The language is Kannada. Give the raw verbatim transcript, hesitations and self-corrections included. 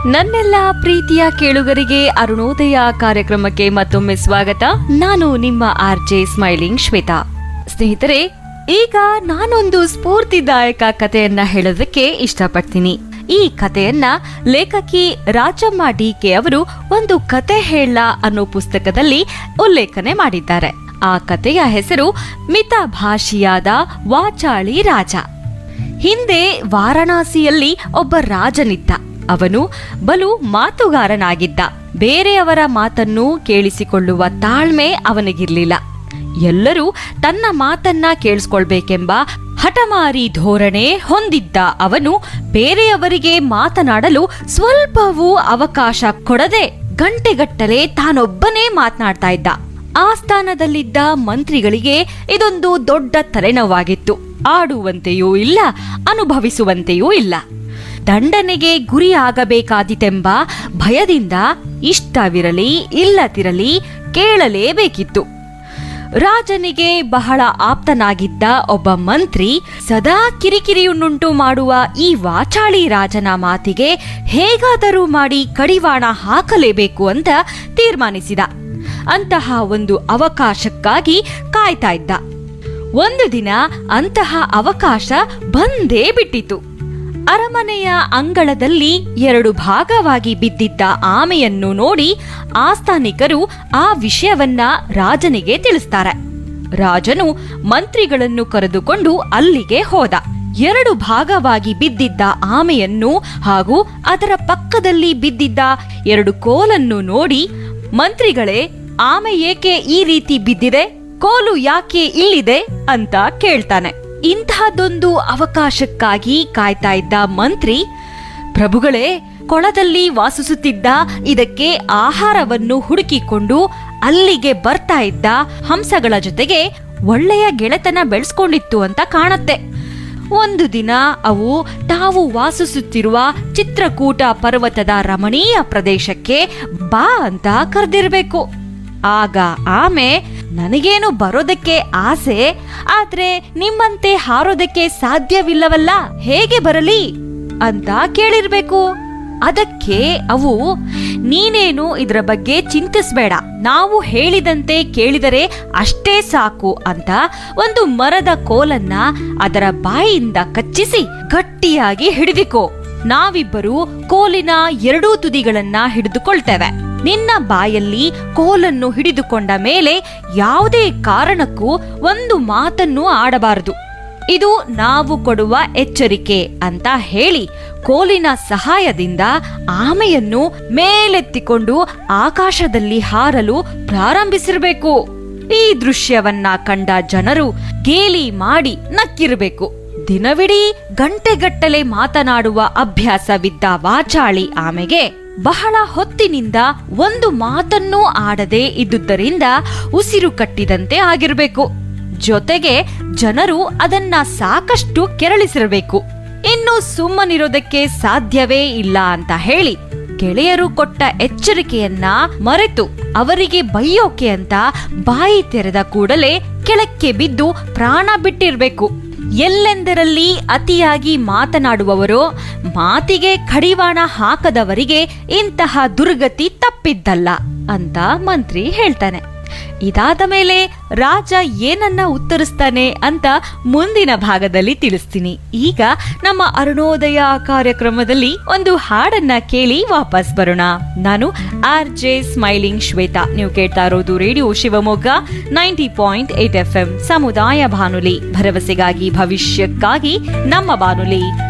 ನನ್ನೆಲ್ಲ ಪ್ರೀತಿಯ ಕೇಳುಗರಿಗೆ ಅರುಣೋದಯ ಕಾರ್ಯಕ್ರಮಕ್ಕೆ ಮತ್ತೊಮ್ಮೆ ಸ್ವಾಗತ. ನಾನು ನಿಮ್ಮ ಆರ್ ಜೆ ಸ್ಮೈಲಿಂಗ್ ಶ್ವೇತಾ. ಸ್ನೇಹಿತರೆ, ಈಗ ನಾನೊಂದು ಸ್ಫೂರ್ತಿದಾಯಕ ಕಥೆಯನ್ನ ಹೇಳೋದಕ್ಕೆ ಇಷ್ಟಪಡ್ತೀನಿ. ಈ ಕಥೆಯನ್ನ ಲೇಖಕಿ ರಾಜಮ್ಮ ಡಿ ಕೆ ಅವರು ಒಂದು ಕತೆ ಹೇಳ ಅನ್ನೋ ಪುಸ್ತಕದಲ್ಲಿ ಉಲ್ಲೇಖನೆ ಮಾಡಿದ್ದಾರೆ. ಆ ಕಥೆಯ ಹೆಸರು ಮಿತಭಾಷಿಯಾದ ವಾಚಾಳಿ ರಾಜ. ಹಿಂದೆ ವಾರಣಾಸಿಯಲ್ಲಿ ಒಬ್ಬ ರಾಜನಿದ್ದ. ಅವನು ಬಲು ಮಾತುಗಾರನಾಗಿದ್ದ. ಬೇರೆಯವರ ಮಾತನ್ನು ಕೇಳಿಸಿಕೊಳ್ಳುವ ತಾಳ್ಮೆ ಅವನಿಗಿರ್ಲಿಲ್ಲ. ಎಲ್ಲರೂ ತನ್ನ ಮಾತನ್ನ ಕೇಳಿಸ್ಕೊಳ್ಬೇಕೆಂಬ ಹಠಮಾರಿ ಧೋರಣೆ ಹೊಂದಿದ್ದ ಅವನು ಬೇರೆಯವರಿಗೆ ಮಾತನಾಡಲು ಸ್ವಲ್ಪವೂ ಅವಕಾಶ ಕೊಡದೆ ಗಂಟೆಗಟ್ಟಲೆ ತಾನೊಬ್ಬನೇ ಮಾತನಾಡ್ತಾ ಇದ್ದ. ಆಸ್ಥಾನದಲ್ಲಿದ್ದ ಮಂತ್ರಿಗಳಿಗೆ ಇದೊಂದು ದೊಡ್ಡ ತಲೆನೋವಾಗಿತ್ತು. ಆಡುವಂತೆಯೂ ಇಲ್ಲ, ಅನುಭವಿಸುವಂತೆಯೂ ಇಲ್ಲ. ದಂಡನೆಗೆ ಗುರಿಯಾಗಬೇಕಾದಿತೆಂಬ ಭಯದಿಂದ ಇಷ್ಟವಿರಲಿ ಇಲ್ಲದಿರಲಿ ಕೇಳಲೇಬೇಕಿತ್ತು. ರಾಜನಿಗೆ ಬಹಳ ಆಪ್ತನಾಗಿದ್ದ ಒಬ್ಬ ಮಂತ್ರಿ ಸದಾ ಕಿರಿಕಿರಿಯನ್ನುಂಟು ಮಾಡುವ ಈ ವಾಚಾಳಿ ರಾಜನ ಮಾತಿಗೆ ಹೇಗಾದರೂ ಮಾಡಿ ಕಡಿವಾಣ ಹಾಕಲೇಬೇಕು ಅಂತ ತೀರ್ಮಾನಿಸಿದ. ಅಂತಹ ಒಂದು ಅವಕಾಶಕ್ಕಾಗಿ ಕಾಯ್ತಾ ಇದ್ದ. ಒಂದು ದಿನ ಅಂತಹ ಅವಕಾಶ ಬಂದೇ ಬಿಟ್ಟಿತು. ಅರಮನೆಯ ಅಂಗಳದಲ್ಲಿ ಎರಡು ಭಾಗವಾಗಿ ಬಿದ್ದಿದ್ದ ಆಮೆಯನ್ನು ನೋಡಿ ಆಸ್ಥಾನಿಕರು ಆ ವಿಷಯವನ್ನ ರಾಜನಿಗೆ ತಿಳಿಸ್ತಾರೆ. ರಾಜನು ಮಂತ್ರಿಗಳನ್ನು ಕರೆದುಕೊಂಡು ಅಲ್ಲಿಗೆ ಹೋದ. ಎರಡು ಭಾಗವಾಗಿ ಬಿದ್ದಿದ್ದ ಆಮೆಯನ್ನು ಹಾಗೂ ಅದರ ಪಕ್ಕದಲ್ಲಿ ಬಿದ್ದಿದ್ದ ಎರಡು ಕೋಲನ್ನು ನೋಡಿ, ಮಂತ್ರಿಗಳೇ, ಆಮೆ ಏಕೆ ಈ ರೀತಿ ಬಿದ್ದಿದೆ, ಕೋಲು ಯಾಕೆ ಇಲ್ಲಿದೆ ಅಂತ ಕೇಳ್ತಾನೆ. ಇಂತಹದೊಂದು ಅವಕಾಶಕ್ಕಾಗಿ ಕಾಯ್ತಾ ಇದ್ದ ಮಂತ್ರಿ, ಪ್ರಭುಗಳೇ, ಕೊಳದಲ್ಲಿ ವಾಸಿಸುತ್ತಿದ್ದ ಇದಕ್ಕೆ ಆಹಾರವನ್ನು ಹುಡುಕಿಕೊಂಡು ಅಲ್ಲಿಗೆ ಬರ್ತಾ ಇದ್ದ ಹಂಸಗಳ ಜೊತೆಗೆ ಒಳ್ಳೆಯ ಗೆಳೆತನ ಬೆಳೆಸ್ಕೊಂಡಿತ್ತು ಅಂತ ಕಾಣತ್ತೆ. ಒಂದು ದಿನ ಅವು ತಾವು ವಾಸಿಸುತ್ತಿರುವ ಚಿತ್ರಕೂಟ ಪರ್ವತದ ರಮಣೀಯ ಪ್ರದೇಶಕ್ಕೆ ಬಾ ಅಂತ ಕರೆದಿರ್ಬೇಕು. ಆಗ ಆಮೆ, ನನಗೇನು ಬರೋದಕ್ಕೆ ಆಸೆ, ಆದ್ರೆ ನಿಮ್ಮಂತೆ ಹಾರೋದಕ್ಕೆ ಸಾಧ್ಯವಿಲ್ಲವಲ್ಲ, ಹೇಗೆ ಬರಲಿ ಅಂತ ಕೇಳಿರ್ಬೇಕು. ಅದಕ್ಕೆ ಅವು, ನೀನೇನು ಇದರ ಬಗ್ಗೆ ಚಿಂತಿಸಬೇಡ, ನಾವು ಹೇಳಿದಂತೆ ಕೇಳಿದರೆ ಅಷ್ಟೇ ಸಾಕು ಅಂತ ಒಂದು ಮರದ ಕೋಲನ್ನ ಅದರ ಬಾಯಿಯಿಂದ ಕಚ್ಚಿಸಿ ಗಟ್ಟಿಯಾಗಿ ಹಿಡಿದಿಕೋ. ನಾವಿಬ್ಬರು ಕೋಲಿನ ಎರಡೂ ತುದಿಗಳನ್ನ ಹಿಡಿದುಕೊಳ್ತೇವೆ. ನಿನ್ನ ಬಾಯಲ್ಲಿ ಕೋಲನ್ನು ಹಿಡಿದುಕೊಂಡ ಮೇಲೆ ಯಾವುದೇ ಕಾರಣಕ್ಕೂ ಒಂದು ಮಾತನ್ನು ಆಡಬಾರದು. ಇದು ನಾವು ಕೊಡುವ ಎಚ್ಚರಿಕೆ ಅಂತ ಹೇಳಿ ಕೋಲಿನ ಸಹಾಯದಿಂದ ಆಮೆಯನ್ನು ಮೇಲೆತ್ತಿಕೊಂಡು ಆಕಾಶದಲ್ಲಿ ಹಾರಲು ಪ್ರಾರಂಭಿಸಿರಬೇಕು. ಈ ದೃಶ್ಯವನ್ನ ಕಂಡ ಜನರು ಗೇಲಿ ಮಾಡಿ ನಕ್ಕಿರಬೇಕು. ದಿನವಿಡೀ ಗಂಟೆಗಟ್ಟಲೆ ಮಾತನಾಡುವ ಅಭ್ಯಾಸವಿದ್ದ ವಾಚಾಳಿ ಆಮೆಗೆ ಬಹಳ ಹೊತ್ತಿನಿಂದ ಒಂದು ಮಾತನ್ನೂ ಆಡದೆ ಇದ್ದುದರಿಂದ ಉಸಿರು ಕಟ್ಟಿದಂತೆ ಆಗಿರಬೇಕು. ಜೊತೆಗೆ ಜನರು ಅದನ್ನ ಸಾಕಷ್ಟು ಕೆರಳಿಸಿರಬೇಕು. ಇನ್ನು ಸುಮ್ಮನಿರೋದಕ್ಕೆ ಸಾಧ್ಯವೇ ಇಲ್ಲ ಅಂತ ಹೇಳಿ ಗೆಳೆಯರು ಕೊಟ್ಟ ಎಚ್ಚರಿಕೆಯನ್ನ ಮರೆತು ಅವರಿಗೆ ಬೈಯೋಕೆ ಅಂತ ಬಾಯಿ ತೆರೆದ ಕೂಡಲೇ ಕೆಳಕ್ಕೆ ಬಿದ್ದು ಪ್ರಾಣ ಬಿಟ್ಟಿರ್ಬೇಕು. ಎಲ್ಲೆಂದರಲ್ಲಿ ಅತಿಯಾಗಿ ಮಾತನಾಡುವವರೋ, ಮಾತಿಗೆ ಕಡಿವಾಣ ಹಾಕದವರಿಗೆ ಇಂತಹ ದುರ್ಗತಿ ತಪ್ಪಿದ್ದಲ್ಲ ಅಂತ ಮಂತ್ರಿ ಹೇಳ್ತಾನೆ. ಇದಾದ ಮೇಲೆ ರಾಜ ಏನನ್ನ ಉತ್ತರಿಸ್ತಾನೆ ಅಂತ ಮುಂದಿನ ಭಾಗದಲ್ಲಿ ತಿಳಿಸ್ತೀನಿ. ಈಗ ನಮ್ಮ ಅರುಣೋದಯ ಕಾರ್ಯಕ್ರಮದಲ್ಲಿ ಒಂದು ಹಾಡನ್ನ ಕೇಳಿ ವಾಪಸ್ ಬರೋಣ. ನಾನು ಆರ್ ಜೆ ಸ್ಮೈಲಿಂಗ್ ಶ್ವೇತಾ. ನೀವು ಕೇಳ್ತಾ ಇರೋದು radio Shivamogga ninety point eight F M ಸಮುದಾಯ ಬಾನುಲಿ, ಭರವಸೆಗಾಗಿ ಭವಿಷ್ಯಕ್ಕಾಗಿ ನಮ್ಮ ಬಾನುಲಿ.